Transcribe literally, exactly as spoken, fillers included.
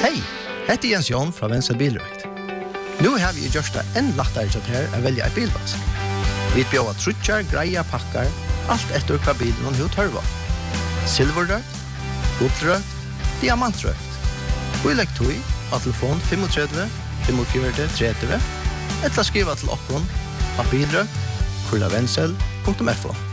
Hei, hette Jens Jon fra Venstre Bilrøkt. Nå har vi gjort det enn lettere til her å velge et bilvask. Vi bjør trutjar, greia, pakkar, alt etter hva bilen og hva tørva. Silverrøkt, gullrøkt, diamantrøkt. Og i legg tog av telefon fem tre fem fire tre tre, eller skriva til okkon av bilrøkt, kurlavensel punktum f o.